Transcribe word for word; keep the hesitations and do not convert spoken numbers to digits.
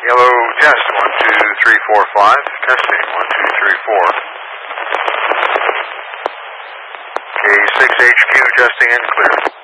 Yellow test, one, two, three, four, five. Testing, one, two, three, four. K six H Q, testing and clear.